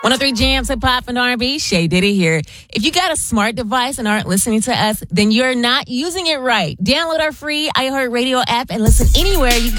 103 Jams, Hip Hop, and R&B. Shay Diddy here. If you got a smart device and aren't listening to us, then you're not using it right. Download our free iHeartRadio app and listen anywhere you go.